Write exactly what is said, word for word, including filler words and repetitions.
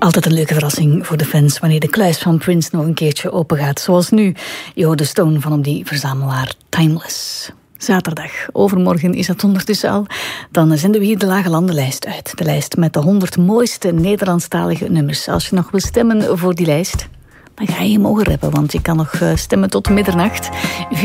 Altijd een leuke verrassing voor de fans wanneer de kluis van Prince nog een keertje open gaat. Zoals nu, je hoort de Stone van op die verzamelaar Timeless. Zaterdag, overmorgen is het ondertussen al. Dan zenden we hier de Lage Landenlijst uit. De lijst met de honderd mooiste Nederlandstalige nummers. Als je nog wil stemmen voor die lijst, dan ga je mogen rappen, want je kan nog stemmen tot middernacht.